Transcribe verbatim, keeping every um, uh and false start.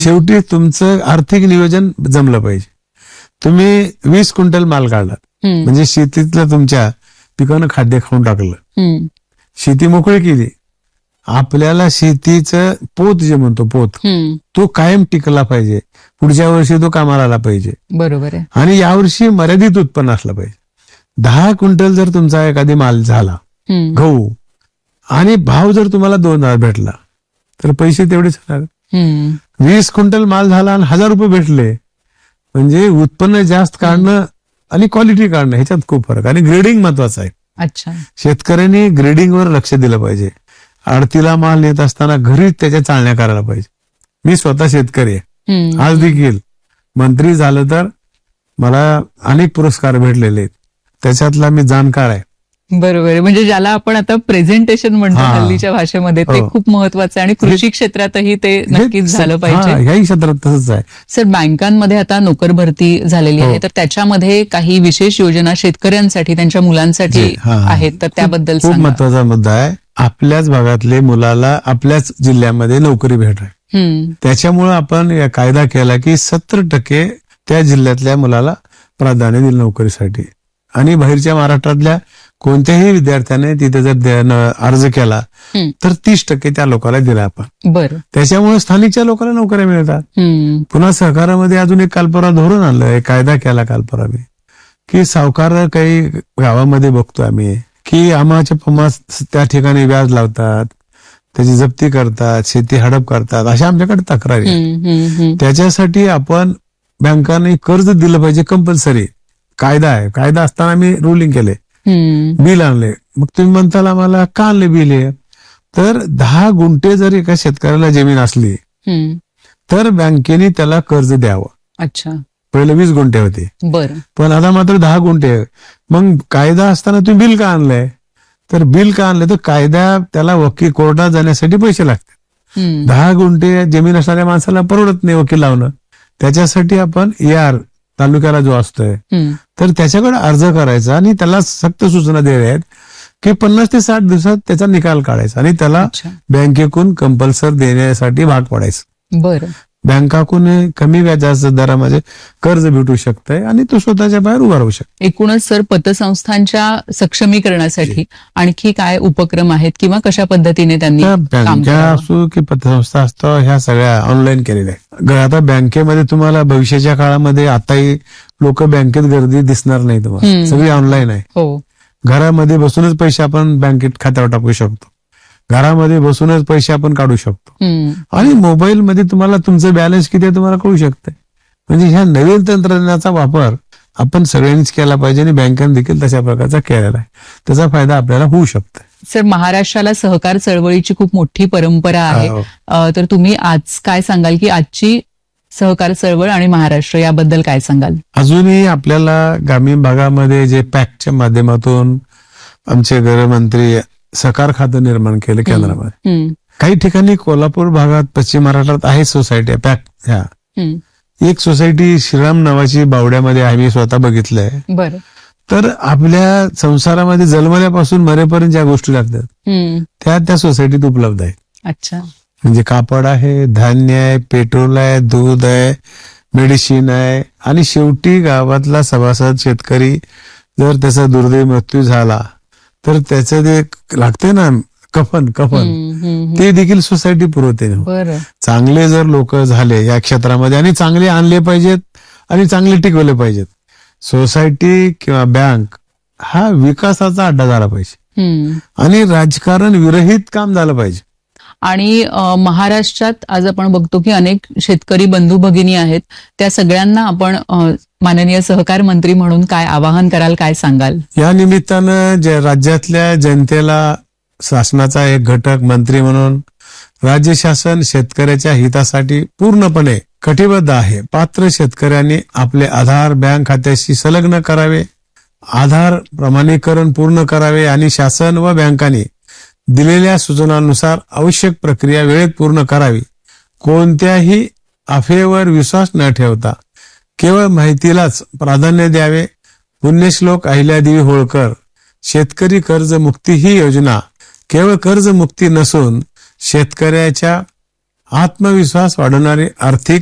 शेवटी तुमचं आर्थिक नियोजन जमलं पाहिजे. तुम्ही वीस क्विंटल माल काढला म्हणजे शेतीतलं तुमच्या पिकानं खाद्य खाऊन टाकलं, शेती मोकळी केली. आपल्याला शेतीचं पोत जे म्हणतो पोत तो कायम टिकला पाहिजे, पुढच्या वर्षी तो कामाला आला पाहिजे. बरोबर आहे. आणि यावर्षी मर्यादित उत्पन्न असलं पाहिजे. दहा क्विंटल जर तुमचा एखादी माल झाला गहू आणि भाव जर तुम्हाला दोन हजार भेटला तर पैसे तेवढेच होणार. वीस क्विंटल माल झाला आणि हजार रुपये भेटले म्हणजे उत्पन्न जास्त काढणं आणि क्वालिटी काढणं ह्याच्यात खूप फरक. आणि ग्रेडिंग महत्वाचं आहे. अच्छा, शेतकऱ्यांनी ग्रेडिंगवर लक्ष दिलं पाहिजे. आडतीला माल नेत असताना घरीच त्याच्या चालण्या करायला पाहिजे. मी स्वतः शेतकरी आहे, आज देखील मंत्री झालं तर मला अनेक पुरस्कार भेटलेले आहेत, त्याच्यातला मी जाणकार आहे. बरोबर आहे. म्हणजे ज्याला आपण आता प्रेझेंटेशन म्हणतो हल्लीच्या भाषेमध्ये ते खूप महत्वाचं आहे आणि कृषी क्षेत्रातही ते नक्कीच झालं पाहिजे. याही क्षेत्रात तसंच आहे. सर, बँकांमध्ये आता नोकर भरती झालेली आहे, तर त्याच्यामध्ये काही विशेष योजना शेतकऱ्यांसाठी त्यांच्या मुलांसाठी आहेत, तर त्याबद्दल खूप महत्वाचा मुद्दा आहे. आपल्याच भागातले मुलाला आपल्याच जिल्ह्यामध्ये नोकरी भेट आहे, त्याच्यामुळे आपण या कायदा केला की सत्तर टक्के त्या जिल्ह्यातल्या मुलाला प्राधान्य दिलं नोकरीसाठी. आणि बाहेरच्या महाराष्ट्रातल्या कोणत्याही विद्यार्थ्याने तिथे जर अर्ज केला तर तीस टक्के त्या लोकांना दिला आपण. बरं, त्याच्यामुळे स्थानिकच्या लोकांना नोकऱ्या मिळतात. पुन्हा सहकारामध्ये अजून एक कालपरा धोरण आलं, कायदा केला कालपरा मी की सावकार काही गावामध्ये बघतो आम्ही की आम्हाच्या पमास त्या ठिकाणी व्याज लावतात, त्याची जप्ती करतात, शेती हडप करतात, अशा आमच्याकडे तक्रारी. त्याच्यासाठी आपण बँकांनी कर्ज दिलं पाहिजे कंपल्सरी. कायदा आहे, कायदा असताना मी रुलिंग केले, बिल आणले. मग तुम्ही म्हणताल आम्हाला का आणले बिल हे? तर दहा गुंठे जर एका शेतकऱ्याला जमीन असली तर बँकेने त्याला कर्ज द्यावं. अच्छा, पहिले वीस गुंठे होते, बरं, पण आता मात्र दहा गुंठे. मग कायदा असताना तुम्ही बिल का आणलंय? तर बिल का आणलंय तर कायदा त्याला वकील कोर्टात जाण्यासाठी पैसे लागतात. दहा गुंठे जमीन असणाऱ्या माणसाला परवडत नाही वकील लावणं. त्याच्यासाठी आपण ए आर तालुक्याला जो असतोय तर त्याच्याकडे अर्ज करायचा आणि त्याला सक्त सूचना द्यायला आहेत की पन्नास ते साठ दिवसात त्याचा निकाल काढायचा आणि त्याला बँकेकडून कंपल्सर देण्यासाठी भाग पडायचं. बरं, बँकाकडून कमी व्याजाच्या दरामध्ये कर्ज भेटू शकतंय आणि तो स्वतःच्या बाहेर उभा राहू शकतो. एकूणच सर, पतसंस्थांच्या सक्षमीकरणासाठी आणखी काय उपक्रम आहेत किंवा कशा पद्धतीने त्यांनी बँका असो की पतसंस्था असतो ह्या सगळ्या ऑनलाईन केलेल्या आहेत. आता बँकेमध्ये तुम्हाला भविष्याच्या काळामध्ये आताही लोक बँकेत गर्दी दिसणार नाही तुम्हाला, सगळी ऑनलाईन आहे. हो, घरामध्ये बसूनच पैसे आपण बँकेत खात्यावर टाकू शकतो, घरामध्ये बसूनच पैसे आपण काढू शकतो आणि मोबाईलमध्ये तुम्हाला तुमचं बॅलन्स किती आहे तुम्हाला कळू शकतंय. म्हणजे ह्या नवीन तंत्रज्ञानाचा वापर आपण सगळ्यांनीच केला पाहिजे आणि बँकांनी देखील तशा प्रकारचा केलेला आहे. त्याचा फायदा आपल्याला होऊ शकतो. सर, महाराष्ट्राला सहकार चळवळीची खूप मोठी परंपरा आहे, तर तुम्ही आज काय सांगाल की आजची सहकार चळवळ आणि महाराष्ट्र याबद्दल काय सांगाल? अजूनही आपल्याला ग्रामीण भागामध्ये जे पॅक्टच्या माध्यमातून आमचे गृहमंत्री सहकार खातं निर्माण केलं केंद्रामध्ये, काही ठिकाणी कोल्हापूर भागात पश्चिम महाराष्ट्रात आहे सोसायटी पॅक्ट. ह्या एक सोसायटी श्रीराम नावाची बावड्यामध्ये आहे, मी स्वतः बघितलंय. बरं, तर आपल्या संसारामध्ये जन्मल्यापासून मरेपर्यंत ज्या गोष्टी लागतात त्या त्या सोसायटीत उपलब्ध आहेत. अच्छा, म्हणजे कापड आहे, धान्य आहे, पेट्रोल आहे, दूध आहे, मेडिसिन आहे आणि शेवटी गावातला सभासद शेतकरी जर त्याचा दुर्दैवी मृत्यू झाला तर त्याचं जे लागते ना कफन कफन ते देखील सोसायटी पुरवते. चांगले जर लोक झाले या क्षेत्रामध्ये आणि चांगले आणले पाहिजेत आणि चांगले टिकवले पाहिजेत. सोसायटी किंवा बँक हा विकासाचा अड्डा झाला पाहिजे आणि राजकारण विरहित काम झालं पाहिजे. आणि महाराष्ट्रात आज आपण बघतो की अनेक शेतकरी बंधू भगिनी आहेत, त्या सगळ्यांना आपण माननीय सहकार मंत्री म्हणून काय आवाहन कराल, काय सांगाल? या निमित्तानं राज्यातल्या जनतेला शासनाचा एक घटक मंत्री म्हणून राज्य शासन शेतकऱ्याच्या हितासाठी पूर्णपणे कटिबद्ध आहे. पात्र शेतकऱ्यांनी आपले आधार बँक खात्याशी संलग्न करावे, आधार प्रमाणीकरण पूर्ण करावे आणि शासन व बँकांनी दिलेल्या सूचनांनुसार आवश्यक प्रक्रिया वेळेत पूर्ण करावी. कोणत्याही अफवेवर विश्वास न ठेवता केवळ माहितीलाच प्राधान्य द्यावे. पुण्यश्लोक अहिल्यादेवी होळकर शेतकरी कर्जमुक्ती ही योजना केवळ कर्जमुक्ती नसून शेतकऱ्याच्या आत्मविश्वास वाढवणारी आर्थिक